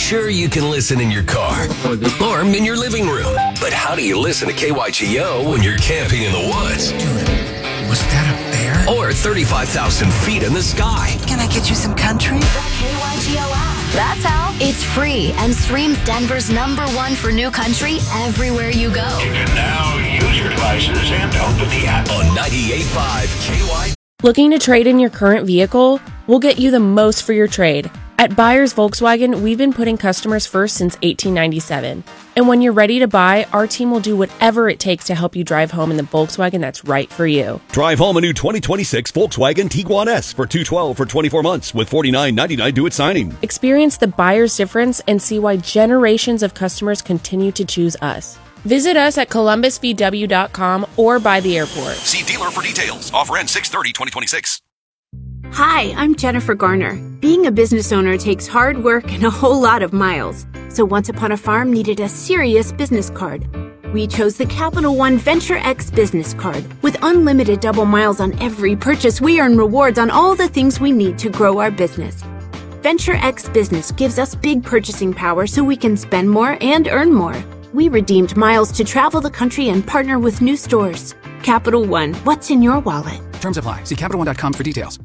Sure, you can listen in your car or in your living room. But how do you listen to KYGO when you're camping in the woods? Dude, was that a bear? Or 35,000 feet in the sky? Can I get you some country? The KYGO app. That's how. It's free and streams Denver's #1 for new country everywhere you go. You can now use your devices and open the app. On 98.5 KY. Looking to trade in your current vehicle? We'll get you the most for your trade. At Buyers Volkswagen, we've been putting customers first since 1897. And when you're ready to buy, our team will do whatever it takes to help you drive home in the Volkswagen that's right for you. Drive home a new 2026 Volkswagen Tiguan S for $212 for 24 months with $49.99 due at signing. Experience the buyer's difference and see why generations of customers continue to choose us. Visit us at columbusvw.com or by the airport. See dealer for details. Offer ends 6/30/2026. Hi, I'm Jennifer Garner. Being a business owner takes hard work and a whole lot of miles. So Once Upon a Farm needed a serious business card. We chose the Capital One Venture X business card. With unlimited double miles on every purchase, we earn rewards on all the things we need to grow our business. Venture X Business gives us big purchasing power so we can spend more and earn more. We redeemed miles to travel the country and partner with new stores. Capital One, what's in your wallet? Terms apply. See CapitalOne.com for details.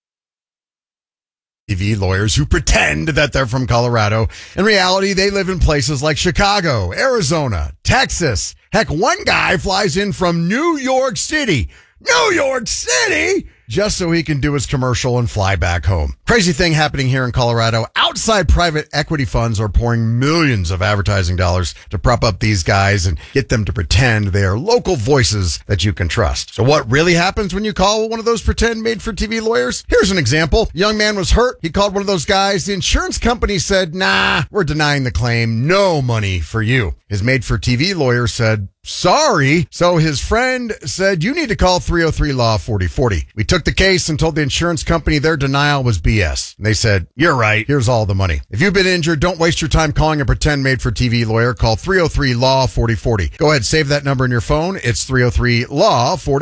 TV lawyers who pretend that they're from Colorado. In reality, they live in places like Chicago, Arizona, Texas. Heck, one guy flies in from New York City. New York City! Just so he can do his commercial and fly back home. Crazy thing happening here in Colorado. Outside private equity funds are pouring millions of advertising dollars to prop up these guys and get them to pretend they are local voices that you can trust. So what really happens when you call one of those pretend made-for-TV lawyers? Here's an example. A young man was hurt. He called one of those guys. The insurance company said, nah, we're denying the claim. No money for you. His made-for-TV lawyer said, sorry. So his friend said, you need to call 303-LAW-4040. We took the case and told the insurance company their denial was BS. And they said, you're right. Here's all the money. If you've been injured, don't waste your time calling a pretend made-for-TV lawyer. Call 303-LAW-4040. Go ahead, save that number in your phone. It's 303-LAW-4040.